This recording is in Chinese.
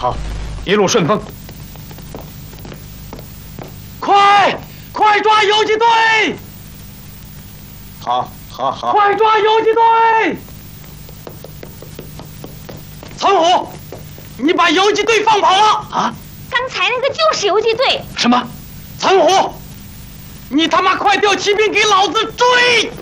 好，一路顺风。 快抓游击队！ 好， 快抓游击队！陈虎，你把游击队放跑了啊！ 刚才那个就是游击队。 什么？陈虎，你他妈快调骑兵给老子追！